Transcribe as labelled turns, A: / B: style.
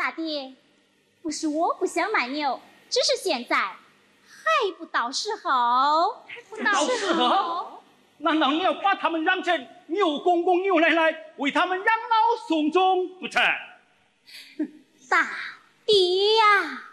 A: 大爹，不是我不想卖牛，只是现在还不到时候。
B: 难道你要把他们养成牛公公、牛奶奶，为他们养老送终不成？
A: 大爹呀！